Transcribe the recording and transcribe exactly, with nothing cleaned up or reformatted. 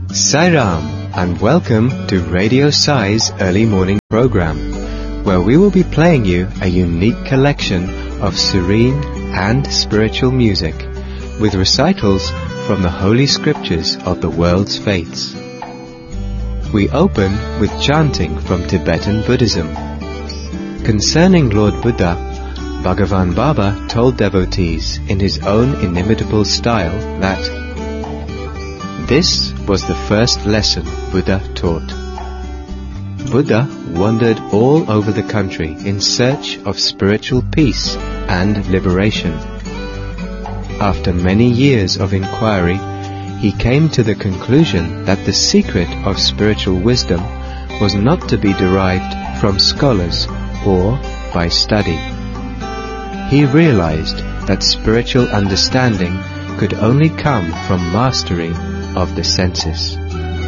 Sai Ram, and welcome to Radio Sai's early morning program, where we will be playing you a unique collection of serene and spiritual music, with recitals from the holy scriptures of the world's faiths. We open with chanting from Tibetan Buddhism. Concerning Lord Buddha, Bhagavan Baba told devotees in his own inimitable style that this was the first lesson Buddha taught. Buddha wandered all over the country in search of spiritual peace and liberation. After many years of inquiry, he came to the conclusion that the secret of spiritual wisdom was not to be derived from scholars or by study. He realized that spiritual understanding could only come from mastery of the senses.